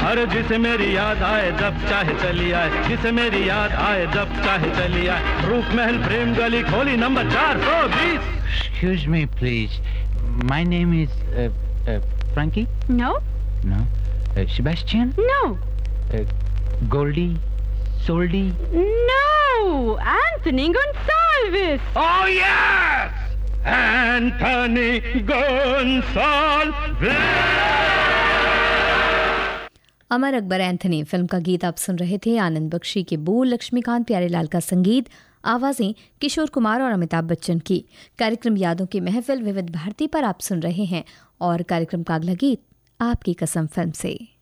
अरे जिसे मेरी याद आए जब चाहे चली आए, जिसे मेरी याद आए जब चाहे चली आए, रूप महल प्रेम गली खोली number 420. Excuse me, please. My name is Frankie. No. No. Sebastian. No. Goldie. Soldy. No. Anthony Gonsalves. Oh yes, Anthony Gonsalves. Amar Akbar Anthony film का गीत आप सुन रहे थे। आनंद बख्शी के बोल, लक्ष्मीकांत प्यारेलाल का संगीत, आवाजें किशोर कुमार और अमिताभ बच्चन की। कार्यक्रम यादों की महफिल विविध भारती पर आप सुन रहे हैं और कार्यक्रम का अगला गीत आपकी कसम फिल्म से।